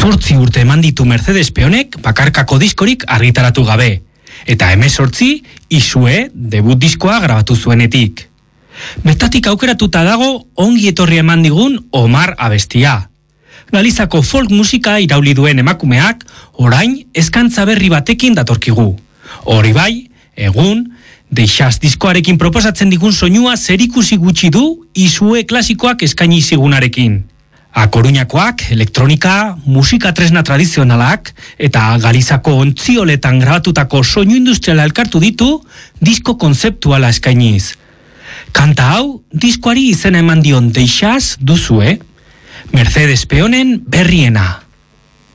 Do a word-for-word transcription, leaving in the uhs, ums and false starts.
Zortzi urte eman ditu Mercedes Peonek bakarkako diskorik argitaratu gabe, eta hemezortzi Isue debut diskoa grabatu zuenetik. Bertatik aukeratuta dago ongi etorri eman digun Omar abestia. Galizako folk musika irauli duen emakumeak orain eskantza berri batekin datorkigu. Hori bai, egun, Deixaz diskoarekin proposatzen digun soinua zerikusi gutxi du Isue klasikoak eskaini zigunarekin. A Coruñakoak, elektronika, musika tresna tradizionalak eta Galizako ontzioletan grabatutako soinu industriala elkartu ditu disko konzeptuala eskainiz. Kanta hau, diskoari izena eman dion Deixaz duzue, Mercedes Peonen berriena.